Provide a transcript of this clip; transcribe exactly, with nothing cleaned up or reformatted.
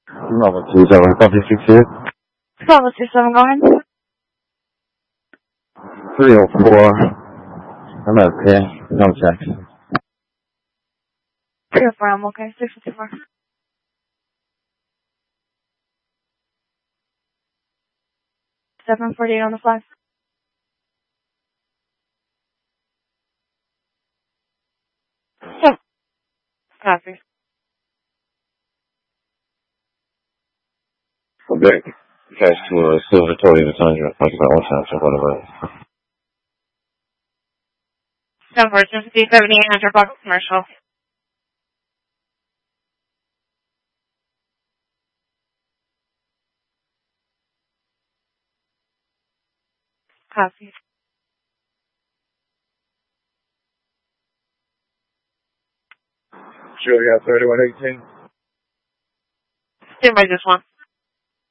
Level two seven, copy six here. Level two seven, go ahead. three oh four. I'm okay. No check. three oh four, I'm okay. six oh four. seven forty-eight on the flag. Yeah. Copy. Okay. Cash to a Silver Toyota Tundra. Like about one time, so whatever. Seven four two fifty seventy-eight hundred bucks commercial. Copy. Julia thirty-one eighteen. Stand by just one.